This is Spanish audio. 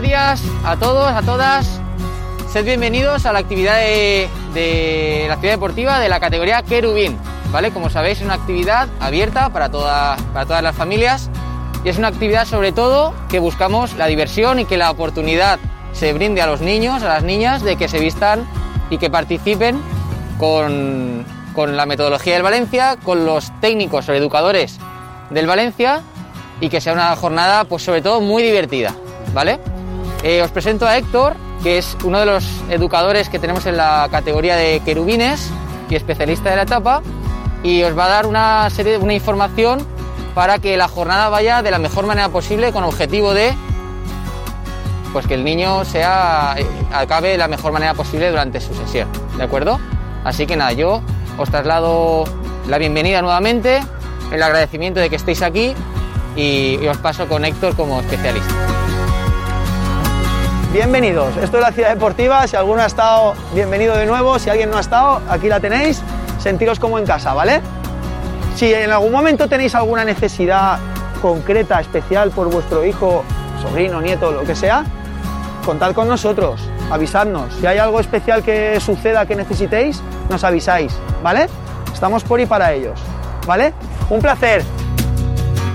buenos días a todos, a todas. Sed bienvenidos a la actividad de la actividad deportiva de la categoría Querubín, ¿vale? Como sabéis, es una actividad abierta para todas las familias y es una actividad sobre todo que buscamos la diversión y que la oportunidad se brinde a los niños, a las niñas, de que se vistan y que participen con la metodología del Valencia, con los técnicos o educadores del Valencia y que sea una jornada, pues sobre todo, muy divertida, ¿vale? Os presento a Héctor, que es uno de los educadores que tenemos en la categoría de querubines y especialista de la etapa, y os va a dar una información para que la jornada vaya de la mejor manera posible, con objetivo de pues que el niño acabe de la mejor manera posible durante su sesión, ¿de acuerdo? Así que nada, yo os traslado la bienvenida nuevamente, el agradecimiento de que estéis aquí y os paso con Héctor como especialista. Bienvenidos, esto es la ciudad deportiva. Si alguno ha estado, bienvenido de nuevo. Si alguien no ha estado, aquí la tenéis. Sentiros como en casa, ¿vale? Si en algún momento tenéis alguna necesidad concreta, especial por vuestro hijo, sobrino, nieto, lo que sea, contad con nosotros, avisadnos. Si hay algo especial que suceda que necesitéis, nos avisáis, ¿vale? Estamos por y para ellos, ¿vale? Un placer.